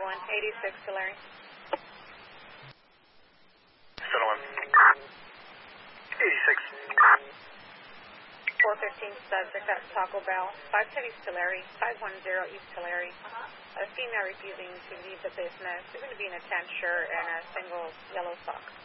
86 to Larry. Center 1. 86. 415 subject at Taco Bell. 510 East Tulare. 510 East Tulare. A female refusing to leave the business. She's going to be in a tan shirt and a single yellow sock.